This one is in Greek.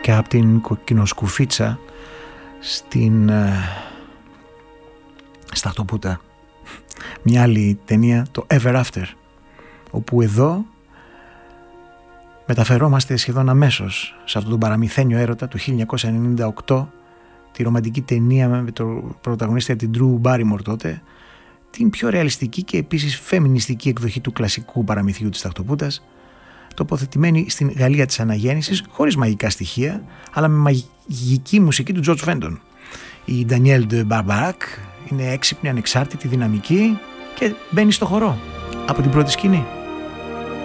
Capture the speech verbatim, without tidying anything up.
και από την κοκκινοσκουφίτσα στην ε, Σταχτοπούτα. Μια άλλη ταινία, το Ever After, όπου εδώ μεταφερόμαστε σχεδόν αμέσως σε αυτόν τον παραμυθένιο έρωτα του χίλια εννιακόσια ενενήντα οκτώ, τη ρομαντική ταινία με το πρωταγωνίστρια την Drew Barrymore τότε, την πιο ρεαλιστική και επίσης φεμινιστική εκδοχή του κλασικού παραμυθιού της Σταχτοπούτας, τοποθετημένη στην Γαλλία της Αναγέννησης, χωρίς μαγικά στοιχεία, αλλά με μαγική μουσική του George Fenton. Η Danielle de Barbarac είναι έξυπνη, ανεξάρτητη, δυναμική και μπαίνει στο χορό από την πρώτη σκηνή.